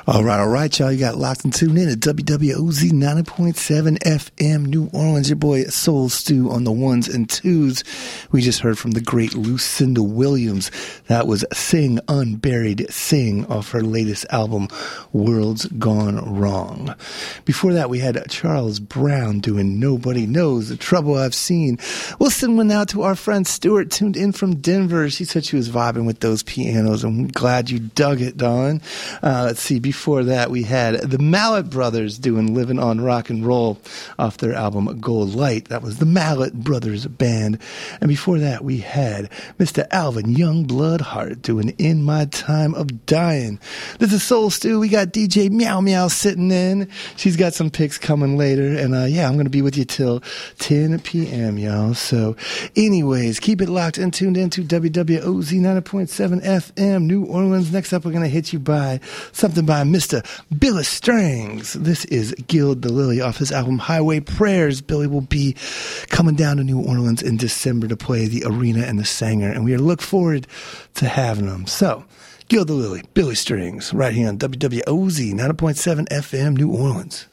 All right, y'all. You got locked and tuned in at WWOZ 90.7 FM New Orleans. Your boy Soul Stew on the ones and twos. We just heard from the great Lucinda Williams. That was Sing Unburied Sing off her latest album, World's Gone Wrong. Before that, we had Charles Brown doing Nobody Knows the Trouble I've Seen. We'll send one out to our friend Stuart, tuned in from Denver. She said she was vibing with those pianos. I'm glad you dug it, Dawn. Let's see. Before that, we had the Mallet Brothers doing Living on Rock and Roll off their album Gold Light. That was the Mallet Brothers Band. And before that, we had Mr. Alvin Youngblood Hart doing In My Time of Dying. This is Soul Stew. We got DJ Meow Meow sitting in. She's got some picks coming later. And yeah, I'm going to be with you till 10 p.m., y'all. So anyways, keep it locked and tuned in to WWOZ 90.7 FM New Orleans. Next up, we're going to hit you by something by Mr. Billy Strings. This is Gild the Lily off his album Highway Prayers. Billy will be coming down to New Orleans in December to play the Arena and the Sanger, and we look forward to having him. So, Gild the Lily, Billy Strings, right here on WWOZ 90.7 FM New Orleans.